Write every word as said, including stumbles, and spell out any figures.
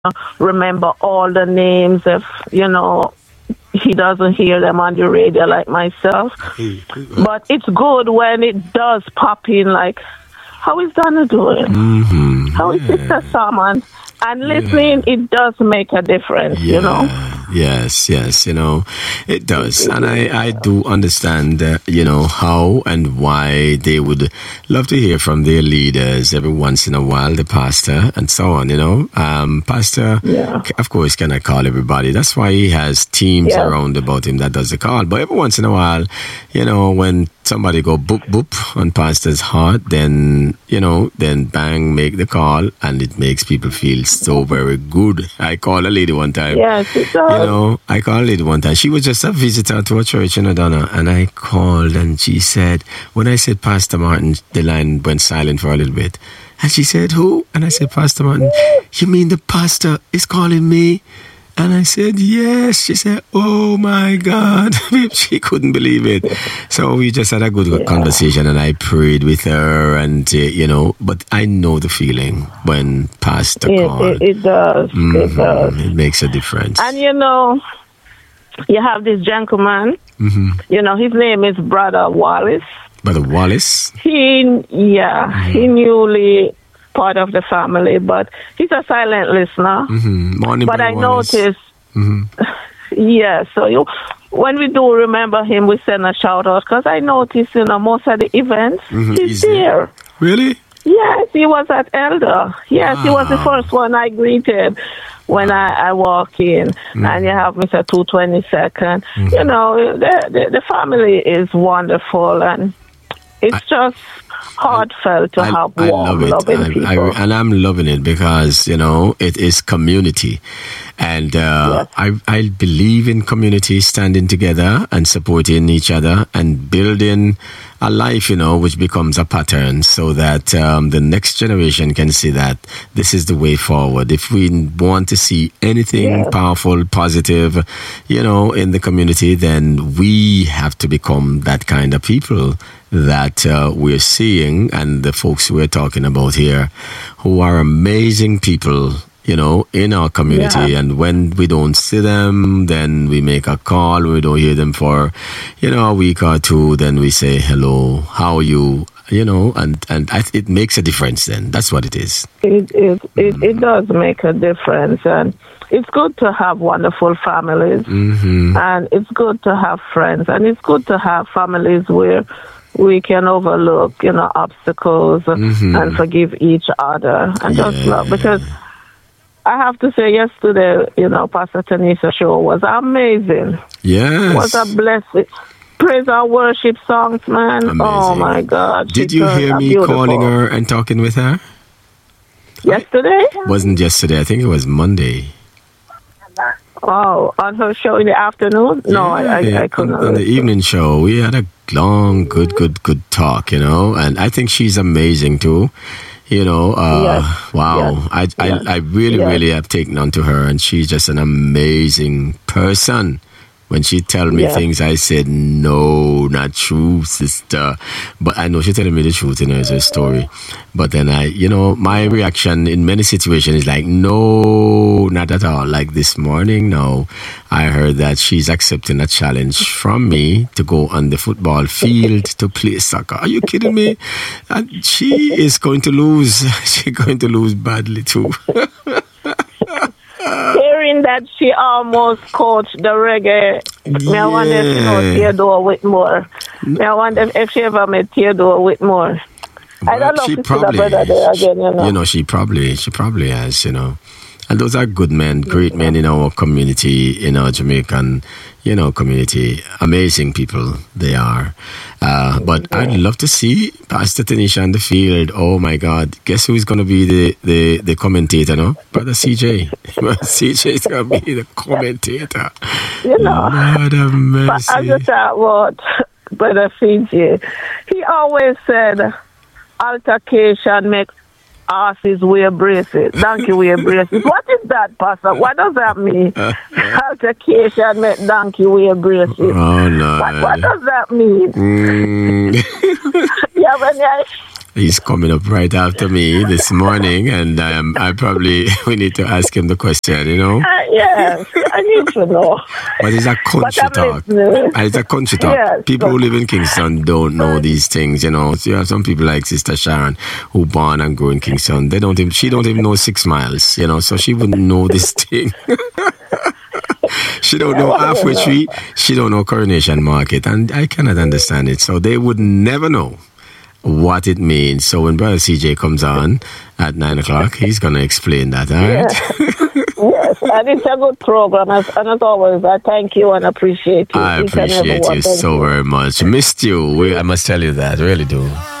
remember all the names if, you know, he doesn't hear them on the radio like myself. But it's good when it does pop in, like, how is Donna doing? Mm-hmm. How is yeah. Sister Salmon? And listening, yeah. it does make a difference, yeah. you know? Yes, yes, you know, it does. And I, I do understand, uh, you know, how and why they would love to hear from their leaders every once in a while, the pastor and so on, you know. Um, pastor, yeah. of course, cannot call everybody. That's why he has teams yeah. around about him that does the call. But every once in a while, you know, when somebody go boop, boop on pastor's heart, then, you know, then bang, make the call, and it makes people feel so very good. I called a lady one time. Yes, it does. You know, I called a lady one time. She was just a visitor to a church in Adana, and I called, and she said, when I said Pastor Martin, the line went silent for a little bit. And she said, who? And I said, Pastor Martin. You mean the pastor is calling me? And I said, yes. She said, oh my God. She couldn't believe it. So we just had a good yeah. conversation, and I prayed with her, and, uh, you know, but I know the feeling when Pastor it, called. It, it does. Mm-hmm. It does. It makes a difference. And, you know, you have this gentleman, mm-hmm. you know, his name is Brother Wallace. Brother Wallace? He, yeah, mm-hmm. he newly part of the family, but he's a silent listener. Mm-hmm. Morning, but I Wallace. noticed, mm-hmm. yeah, so you, when we do remember him, we send a shout out, because I noticed, you know, most of the events, mm-hmm. he's, he's there. there. Really? Yes, he was at Elder. Yes, wow. he was the first one I greeted when I, I walk in. Mm-hmm. And you have Mister two twenty-second. Mm-hmm. You know, the, the, the family is wonderful, and it's I, just heartfelt to I, have I warm, love it. loving I, people. I, and I'm loving it because, you know, it is community. And uh, yes. I, I believe in community, standing together and supporting each other and building a life, you know, which becomes a pattern, so that um, the next generation can see that this is the way forward. If we want to see anything yes. powerful, positive, you know, in the community, then we have to become that kind of people that uh, we're seeing, and the folks we're talking about here, who are amazing people, you know, in our community. Yeah. And when we don't see them, then we make a call. We don't hear them for, you know, a week or two. Then we say, hello, how are you? You know, and, and I, it makes a difference then. That's what it is. It, it, it, it does make a difference. And it's good to have wonderful families. Mm-hmm. And it's good to have friends. And it's good to have families where we can overlook, you know, obstacles mm-hmm. and forgive each other. And yeah. just love. Because I have to say, yesterday, you know, Pastor Tanisha show was amazing. Yes. It was a blessing. Praise and worship songs, man. Amazing. Oh, my God. Did you hear me beautiful. calling her and talking with her? Yesterday? I, wasn't yesterday. I think it was Monday. Oh, on her show in the afternoon? No, yeah, I, I, yeah. I couldn't. On, on the evening show, we had a long, good, good, good talk, you know, and I think she's amazing, too. You know, uh, yes. wow. Yes. I, I, yes. I really, yes. really have taken on to her, and she's just an amazing person. When she tell me yes. things, I said, no, not true, sister. But I know she's telling me the truth, you know, it's a story. But then I, you know, my reaction in many situations is like, no, not at all. Like this morning, no. I heard that she's accepting a challenge from me to go on the football field to play soccer. Are you kidding me? And she is going to lose. She's going to lose badly too. Hearing that she almost coached the reggae, yeah. me I wonder if she knows Theodore Whitmore. Me I wonder if she ever met Theodore Whitmore. Well, I don't know she if she's probably, a brother there again, you know. You know, she probably, she probably has, you know. And those are good men, great men in our community, in our Jamaican, you know, community. Amazing people they are. Uh, but yeah. I'd love to see Pastor Tanisha on the field. Oh, my God. Guess who's going to be the, the, the commentator, no? Brother C J. C J's going to be the commentator. You know. Lord have mercy. But I just thought what Brother C J, he always said, altercation makes asses wear braces, donkey wear braces. What is that, Pastor? What does that mean? Altercation make donkey wear braces. Oh, no. What, what does that mean? Mm. Yeah, when I, He's coming up right after me this morning, and um, I probably we need to ask him the question, you know? Uh, yes, I need to know. But it's a country talk. Listening. It's a country talk. Yes, people but, who live in Kingston don't know these things, you know. So you have some people like Sister Sharon who born and grew in Kingston. They don't even, she don't even know six miles, you know, so she wouldn't know this thing. She don't know Halfway Tree. She don't know Coronation Market, and I cannot understand it. So they would never know what it means. So when Brother C J comes on at nine o'clock, he's going to explain that, all right? Yes. Yes, and it's a good program. As, and as always, I thank you and appreciate you. I appreciate you so very much. Missed you. We, I must tell you that. I really do.